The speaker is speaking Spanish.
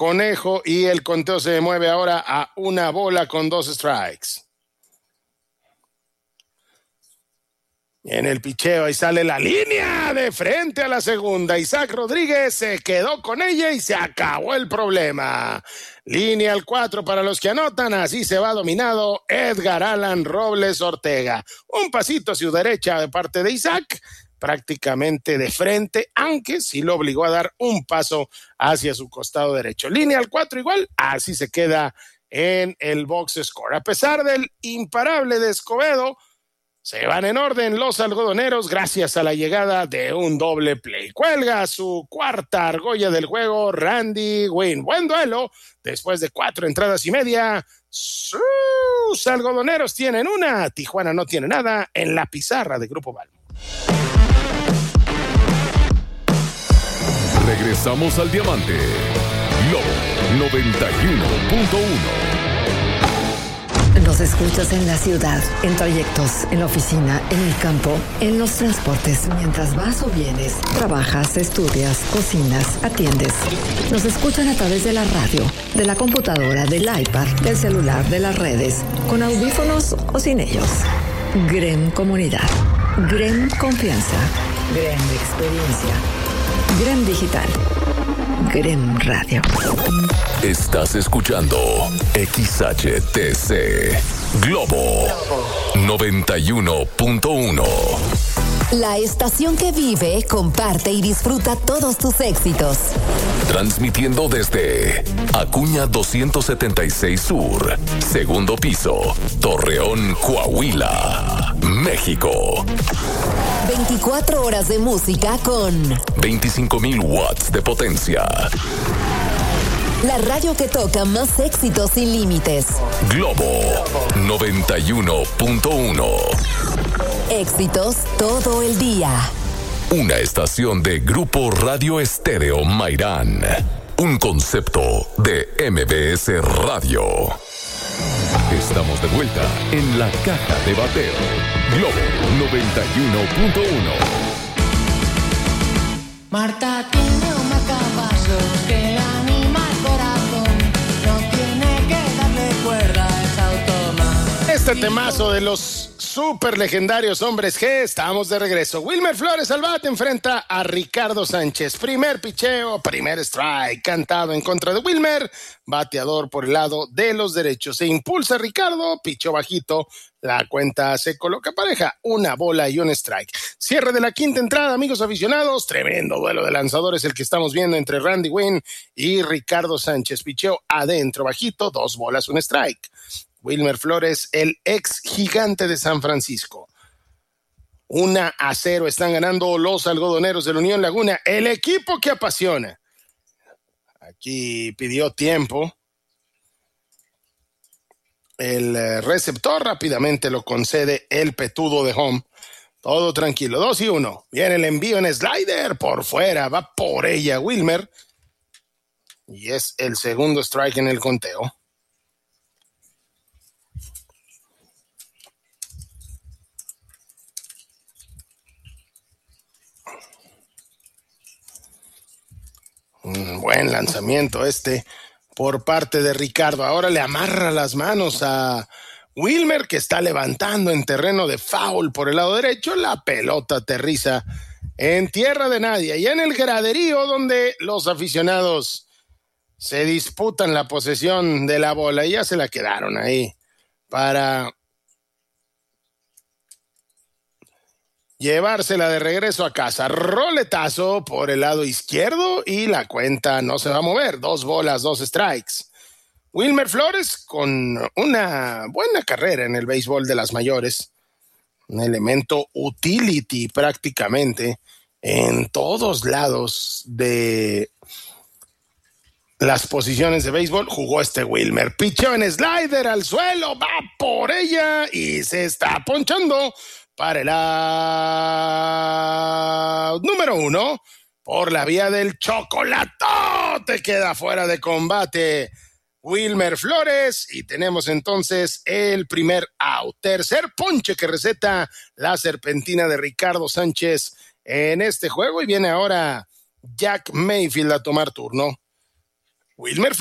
conejo y el conteo se mueve ahora a 1 bola con 2 strikes. En el picheo ahí sale la línea de frente a la segunda. Isaac Rodríguez se quedó con ella y se acabó el problema. Línea al 4 para los que anotan. Así se va dominado Edgar Alan Robles Ortega. Un pasito a su derecha de parte de Isaac, prácticamente de frente, aunque sí lo obligó a dar un paso hacia su costado derecho. Línea al 4 igual, así se queda en el box score. A pesar del imparable de Escobedo, se van en orden los algodoneros gracias a la llegada de un doble play. Cuelga su cuarta argolla del juego Randy Winn. Buen duelo. Después de 4 entradas y media, sus algodoneros tienen una. Tijuana no tiene nada en la pizarra de Grupo Balmo. Regresamos al Diamante. Lobo 91.1. Nos escuchas en la ciudad, en trayectos, en la oficina, en el campo, en los transportes, mientras vas o vienes, trabajas, estudias, cocinas, atiendes. Nos escuchan a través de la radio, de la computadora, del iPad, del celular, de las redes, con audífonos o sin ellos. GREM Comunidad, GREM Confianza, GREM Experiencia, GREM Digital, GREM Radio. Estás escuchando XHTC Globo 91.1. La estación que vive, comparte y disfruta todos tus éxitos. Transmitiendo desde Acuña 276 Sur, segundo piso, Torreón, Coahuila, México. 24 horas de música con 25,000 watts de potencia. La radio que toca más éxitos sin límites. Globo 91.1. Éxitos todo el día. Una estación de Grupo Radio Estéreo Mairán. Un concepto de MBS Radio. Estamos de vuelta en la caja de bateo. Globo 91.1. Marta tiene un marcapasos que le anima el corazón. No tiene que darle cuerda a esa automático. Este temazo de los super legendarios hombres G, estamos de regreso. Wilmer Flores al bate enfrenta a Ricardo Sánchez. Primer picheo, primer strike, cantado en contra de Wilmer, bateador por el lado de los derechos. Se impulsa Ricardo, pichó bajito, la cuenta se coloca pareja, 1 bola y 1 strike. Cierre de la quinta entrada, amigos aficionados, tremendo duelo de lanzadores el que estamos viendo entre Randy Winn y Ricardo Sánchez. Picheo adentro, bajito, 2 bolas, 1 strike. Wilmer Flores, el ex gigante de San Francisco. 1-0 están ganando los algodoneros de la Unión Laguna, el equipo que apasiona. Aquí pidió tiempo. El receptor rápidamente lo concede el petudo de home. Todo tranquilo, 2-1. Viene el envío en slider por fuera, va por ella Wilmer. Y es el segundo strike en el conteo. Un buen lanzamiento por parte de Ricardo. Ahora le amarra las manos a Wilmer, que está levantando en terreno de foul por el lado derecho. La pelota aterriza en tierra de nadie y en el graderío donde los aficionados se disputan la posesión de la bola y ya se la quedaron ahí para llevársela de regreso a casa. Roletazo por el lado izquierdo y la cuenta no se va a mover. 2 bolas, 2 strikes. Wilmer Flores con una buena carrera en el béisbol de las mayores. Un elemento utility prácticamente en todos lados de las posiciones de béisbol. Jugó Wilmer. Pichó en slider al suelo, va por ella y se está ponchando para el out número 1 por la vía del chocolatote. Queda fuera de combate Wilmer Flores y tenemos entonces el primer out. Tercer ponche que receta la serpentina de Ricardo Sánchez en este juego y viene ahora Jack Mayfield a tomar turno. Wilmer